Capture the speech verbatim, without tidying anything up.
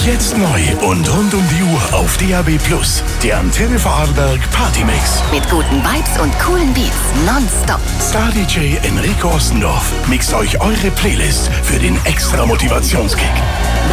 Jetzt neu und rund um die Uhr auf D A B Plus. Der Antenne Vorarlberg Partymix. Mit guten Vibes und coolen Beats nonstop. Star-D J Enrico Ossendorf mixt euch eure Playlist für den extra Motivationskick.